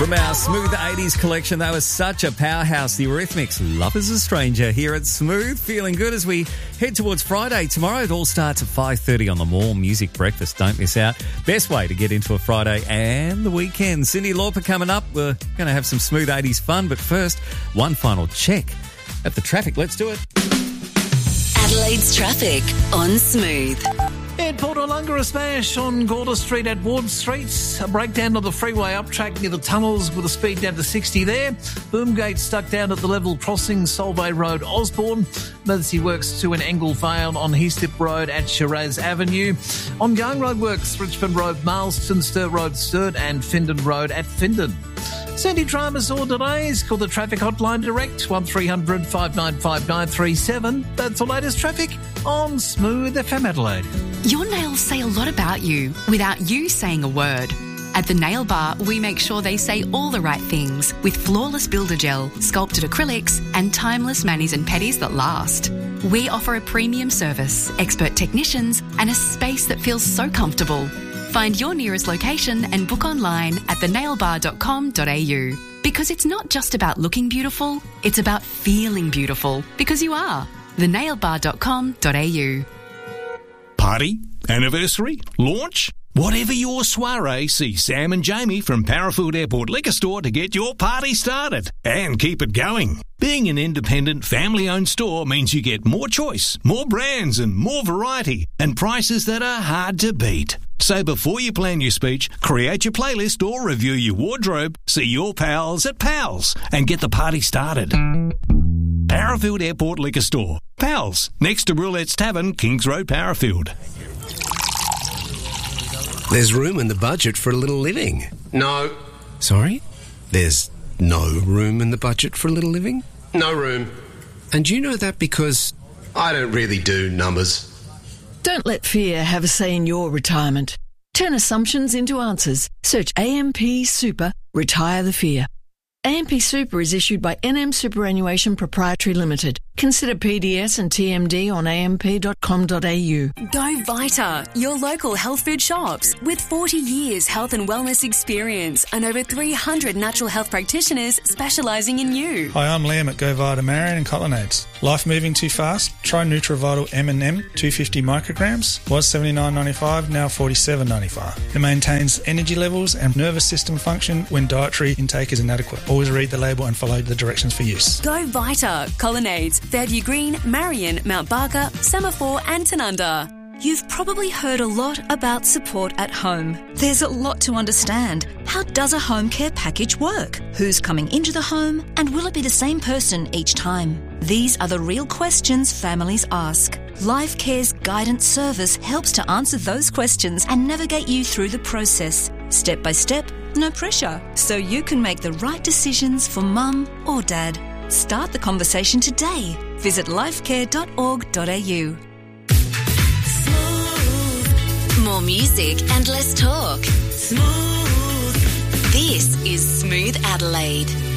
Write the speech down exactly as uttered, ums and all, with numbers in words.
From our Smooth eighties collection, that was such a powerhouse. The Eurythmics, Love is a Stranger, here at Smooth. Feeling good as we head towards Friday. Tomorrow it all starts at five thirty on the More Music Breakfast. Don't miss out. Best way to get into a Friday and the weekend. Cyndi Lauper coming up. We're going to have some Smooth eighties fun. But first, one final check at the traffic. Let's do it. Adelaide's traffic on Smooth. In Port Wollonga, a smash on Gorda Street at Ward Street. A breakdown of the freeway up track near the tunnels with a speed down to sixty there. Boomgate stuck down at the level crossing Solvay Road, Osborne. Emergency works to an Angle Vale on Heathslip Road at Shiraz Avenue. Ongoing road works, Richmond Road, Marston, Sturt Road, Sturt and Findon Road at Findon. Sandy dramas or delays, call the traffic hotline direct, one three hundred five nine five nine three seven. That's the latest traffic on Smooth F M Adelaide. Your nails say a lot about you without you saying a word. At the Nail Bar, we make sure they say all the right things with flawless builder gel, sculpted acrylics and timeless manis and pedis that last. We offer a premium service, expert technicians and a space that feels so comfortable. Find your nearest location and book online at the nail bar dot com dot a u. Because it's not just about looking beautiful, it's about feeling beautiful. Because you are. the nail bar dot com dot a u. Party? Anniversary? Launch? Whatever your soiree, see Sam and Jamie from Parafield Airport Liquor Store to get your party started and keep it going. Being an independent, family-owned store means you get more choice, more brands and more variety and prices that are hard to beat. So before you plan your speech, create your playlist or review your wardrobe, see your pals at Pals and get the party started. Parafield Airport Liquor Store. Pals, next to Roulette's Tavern, Kings Road, Parafield. There's room in the budget for a little living. No. Sorry? There's no room in the budget for a little living? No room. And you know that because... I don't really do numbers. Don't let fear have a say in your retirement. Turn assumptions into answers. Search A M P Super, Retire the Fear. A M P Super is issued by N M Superannuation Proprietary Limited. Consider P D S and T M D on a m p dot com dot a u. Go Vita, your local health food shops. With forty years health and wellness experience and over three hundred natural health practitioners specialising in you. Hi, I'm Liam at Go Vita Marion and Colonnades. Life moving too fast? Try NutriVital M and M two hundred fifty micrograms. Was seventy-nine ninety-five, now forty-seven ninety-five. It maintains energy levels and nervous system function when dietary intake is inadequate. Always read the label and follow the directions for use. Go Vita, Colonnades, Fairview Green, Marion, Mount Barker, Semaphore and Tanunda. You've probably heard a lot about support at home. There's a lot to understand. How does a home care package work? Who's coming into the home? And will it be the same person each time? These are the real questions families ask. Life Care's guidance service helps to answer those questions and navigate you through the process. Step by step, no pressure. So you can make the right decisions for mum or dad. Start the conversation today. Visit lifecare dot org dot a u. More music and less talk. Smooth. This is Smooth Adelaide.